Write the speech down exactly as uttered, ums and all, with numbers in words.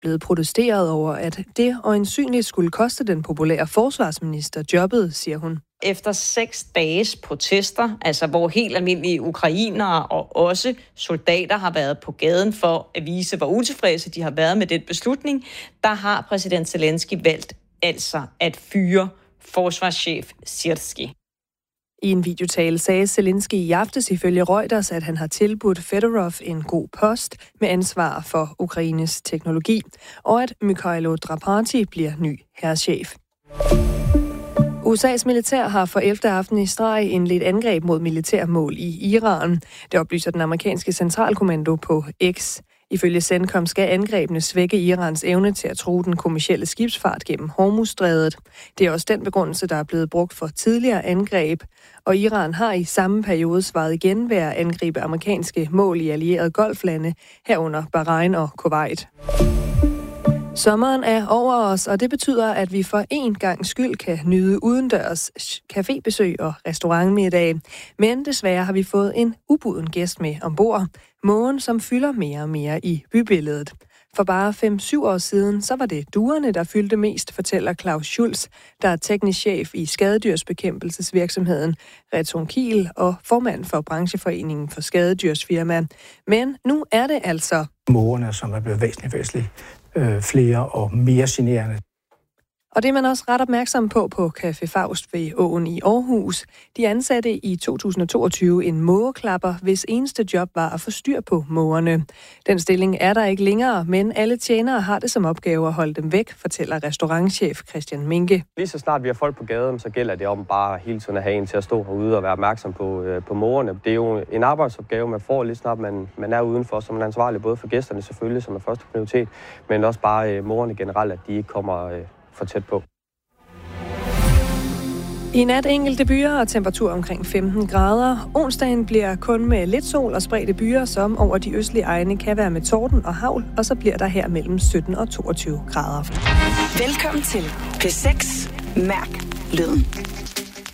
blevet protesteret over, at det øjensynligt skulle koste den populære forsvarsminister jobbet, siger hun. Efter seks dages protester, altså hvor helt almindelige ukrainere og også soldater har været på gaden for at vise, hvor utilfredse de har været med den beslutning, der har præsident Zelensky valgt altså at fyre forsvarschef Syrský. I en videotale sagde Zelensky i aftes ifølge Reuters, at han har tilbudt Fedorov en god post med ansvar for Ukraines teknologi, og at Mykhailo Drapati bliver ny hærchef. U S A's militær har for ellevte aften i streg indledt angreb mod militærmål i Iran. Det oplyser den amerikanske centralkommando på X. Ifølge CENTCOM skal angrebene svække Irans evne til at true den kommercielle skibsfart gennem Hormuzstrædet. Det er også den begrundelse, der er blevet brugt for tidligere angreb. Og Iran har i samme periode svaret igen ved at angribe amerikanske mål i allierede golflande, herunder Bahrain og Kuwait. Sommeren er over os, og det betyder, at vi for én gang skyld kan nyde udendørs cafébesøg og restaurantmiddag. Men desværre har vi fået en ubuden gæst med ombord. Mågen, som fylder mere og mere i bybilledet. For bare fem syv år siden, så var det duerne, der fyldte mest, fortæller Claus Schulz, der er teknisk chef i skadedyrsbekæmpelsesvirksomheden Reton Kiel og formand for brancheforeningen for skadedyrsfirma. Men nu er det altså mågerne, som er blevet væsentligt væsentligt øh, flere og mere generende. Og det er man også ret opmærksom på på Café Faust ved Åen i Aarhus. De ansatte i to tusind og toogtyve en mågeklapper, hvis eneste job var at få styr på mågerne. Den stilling er der ikke længere, men alle tjenere har det som opgave at holde dem væk, fortæller restaurantchef Christian Minke. Lige så snart vi har folk på gaden, så gælder det om bare hele tiden at have en til at stå herude og være opmærksom på, øh, på mågerne. Det er jo en arbejdsopgave, man får lige snart man, man er udenfor, så man er ansvarlig både for gæsterne selvfølgelig, som er første prioritet, men også bare øh, mågerne generelt, at de ikke kommer øh, for tæt på. I nat enkelte byer og temperatur omkring femten grader. Onsdagen bliver kun med lidt sol og spredte byer, som over de østlige egne kan være med torden og hagl, og så bliver der her mellem sytten og toogtyve grader. Velkommen til P seks. Mærk lyden.